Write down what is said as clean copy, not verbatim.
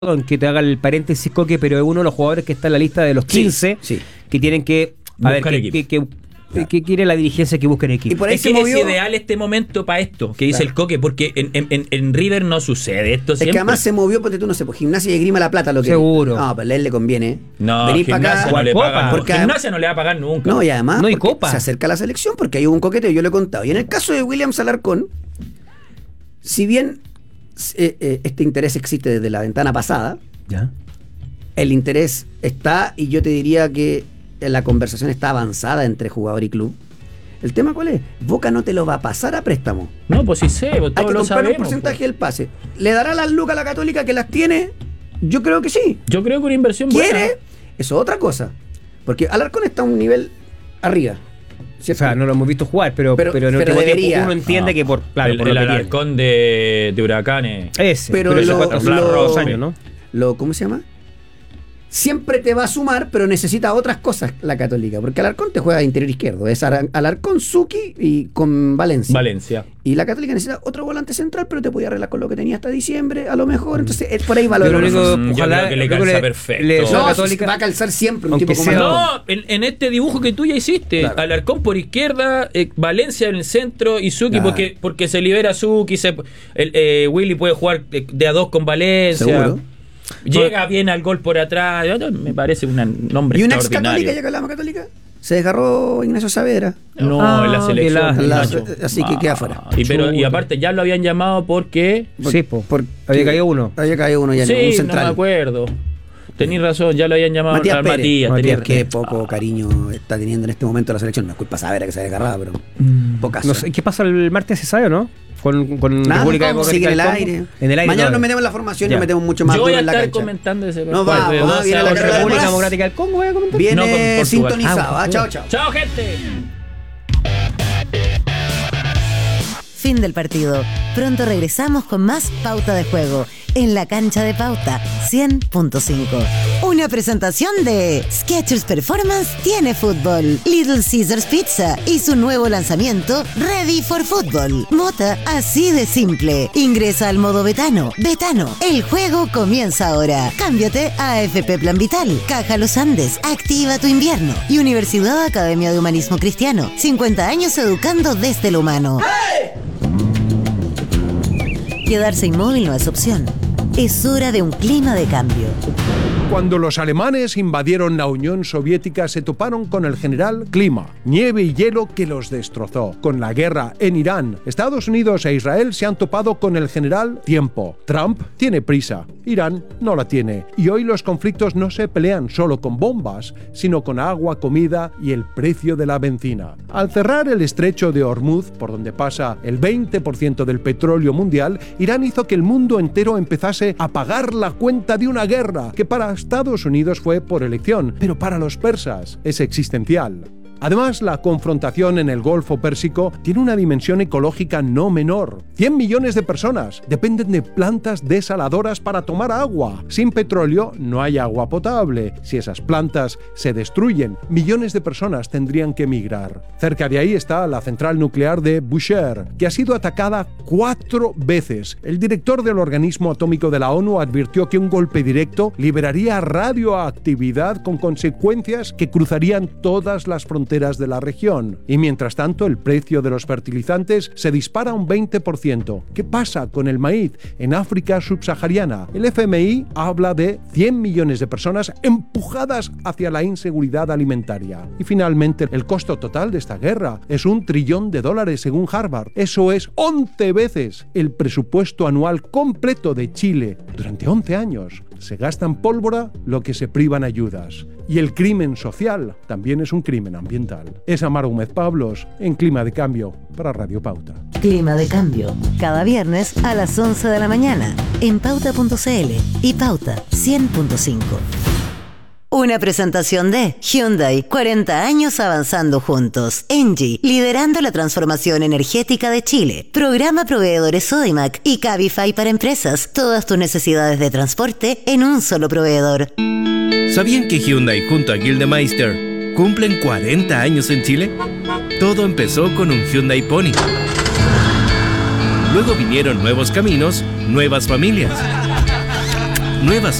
que te haga el paréntesis, Coque, pero es uno de los jugadores que está en la lista de los 15 que tienen que que quiere la dirigencia que busquen equipo. Y por ahí es ideal este momento para esto, que dice el Coque, porque en River no sucede esto siempre. Es que además se movió, porque tú no sé, pues Gimnasia y Esgrima La Plata lo que... Seguro. No, pero a él le conviene. No, venir para acá. No le pagan, porque Gimnasia no le va a pagar nunca. No, y además no hay copa. Se acerca a la selección porque hay un coqueteo, yo lo he contado. Y en el caso de Williams Alarcón, si bien este interés existe desde la ventana pasada, ¿ya? El interés está, y yo te diría que la conversación está avanzada entre jugador y club. ¿El tema cuál es? Boca no te lo va a pasar a préstamo. No, pues sí sé, pues hay que lo comprar sabemos, un porcentaje del pase. ¿Le dará las lucas a la Católica que las tiene? Yo creo que sí. Yo creo que una inversión ¿Quiere? buena. Eso es otra cosa. Porque Alarcón está a un nivel arriba. ¿Cierto? O sea, no lo hemos visto jugar, pero debería. Uno entiende que por el Alarcón de Huracanes. Ese, pero los años, ¿no? ¿Cómo se llama? Siempre te va a sumar, pero necesita otras cosas la Católica, porque Alarcón te juega de interior izquierdo, es Alarcón, Zucchi y con Valencia. Y la Católica necesita otro volante central, pero te podía arreglar con lo que tenía hasta diciembre, a lo mejor, entonces por ahí va lo Yo creo que le calza perfecto. No, Católica va a calzar siempre un tipo como No, en este dibujo que tú ya hiciste, claro. Alarcón por izquierda, Valencia en el centro y Zucchi, claro. porque se libera Zucchi, Willy puede jugar de a dos con Valencia. ¿Seguro? Llega bien al gol por atrás, me parece un nombre extraordinario. ¿Y una ex católica, ya que hablamos católica? Se desgarró Ignacio Saavedra. No, en la selección. Así que queda fuera. Y aparte ya lo habían llamado porque... Sí, había caído uno. Había caído uno ya, sí, un central. No me acuerdo. Tenís razón, ya lo habían llamado Matías Pérez. Qué Pérez. poco cariño está teniendo en este momento la selección. No es culpa Saavedra que se ha desgarrado, pero pocas. No sé, ¿qué pasa el martes, se sabe o no? Con República Democrática sigue en el aire. Mañana nos metemos en la formación y nos metemos mucho más duro en la cancha. Yo voy a estar comentando ese No va, viene la República Democrática del Congo, voy a comentar. Viene sintonizado. Chao. Chao, gente. Fin del partido. Pronto regresamos con más Pauta de Juego en la cancha de Pauta 100.5. Una presentación de Skechers Performance tiene fútbol, Little Caesars Pizza y su nuevo lanzamiento Ready for Football. Mota, así de simple. Ingresa al modo Betano. Betano, el juego comienza ahora. Cámbiate a AFP Plan Vital, Caja Los Andes, Activa tu invierno y Universidad Academia de Humanismo Cristiano. 50 años educando desde lo humano. ¡Hey! Quedarse inmóvil no es opción. Es hora de un clima de cambio. Cuando los alemanes invadieron la Unión Soviética se toparon con el general Clima, nieve y hielo que los destrozó. Con la guerra en Irán, Estados Unidos e Israel se han topado con el general Tiempo. Trump tiene prisa, Irán no la tiene. Y hoy los conflictos no se pelean solo con bombas, sino con agua, comida y el precio de la benzina. Al cerrar el estrecho de Hormuz, por donde pasa el 20% del petróleo mundial, Irán hizo que el mundo entero empezase a pagar la cuenta de una guerra que para Estados Unidos fue por elección, pero para los persas es existencial. Además, la confrontación en el Golfo Pérsico tiene una dimensión ecológica no menor. 100 millones de personas dependen de plantas desaladoras para tomar agua. Sin petróleo no hay agua potable. Si esas plantas se destruyen, millones de personas tendrían que emigrar. Cerca de ahí está la central nuclear de Bushehr, que ha sido atacada 4 veces. El director del organismo atómico de la ONU advirtió que un golpe directo liberaría radioactividad con consecuencias que cruzarían todas las fronteras de la región. Y mientras tanto, el precio de los fertilizantes se dispara un 20%. ¿Qué pasa con el maíz en África subsahariana? El FMI habla de 100 millones de personas empujadas hacia la inseguridad alimentaria. Y finalmente, el costo total de esta guerra es $1 trillón según Harvard. Eso es 11 veces el presupuesto anual completo de Chile. Durante 11 años se gasta en pólvora lo que se privan ayudas. Y el crimen social también es un crimen ambiental. Es Amaro Gómez Pablos en Clima de Cambio para Radio Pauta. Clima de Cambio, cada viernes a las 11 de la mañana en Pauta.cl y Pauta 100.5. Una presentación de Hyundai, 40 años avanzando juntos. Engie, liderando la transformación energética de Chile. Programa Proveedores Sodimac y Cabify para empresas. Todas tus necesidades de transporte en un solo proveedor. ¿Sabían que Hyundai junto a Gildemeister cumplen 40 años en Chile? Todo empezó con un Hyundai Pony. Luego vinieron nuevos caminos, nuevas familias. Nuevas